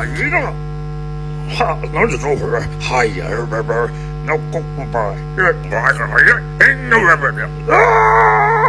係啦，諗住做佢係啊，有公公拜，因為我係啊。